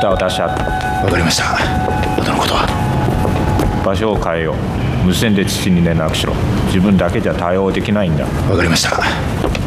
ターを出し合った。 わかりました。後のことは。 場所を変えよう。無線で父に連絡しろ。自分だけじゃ対応できないんだ。 わかりました。